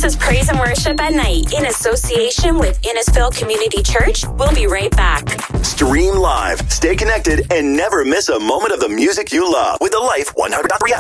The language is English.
is Praise and Worship at Night in association with Innisfil Community Church. We'll be right back. Stream live, stay connected, and never miss a moment of the music you love with the Life 100.3 app.